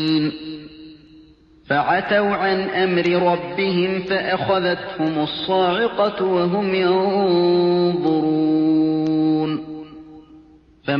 فعتوا عن أمر ربهم فأخذتهم الصاعقة وهم ينظرون